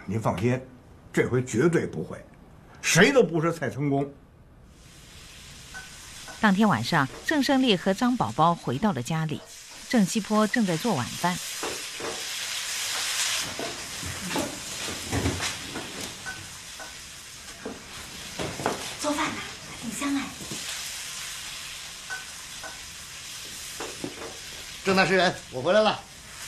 您放心，这回绝对不会，谁都不是蔡成功。 当天晚上，郑胜利和张宝宝回到了家里，郑西坡正在做晚饭。 做饭呢，还挺香哎。 郑大诗人，我回来了。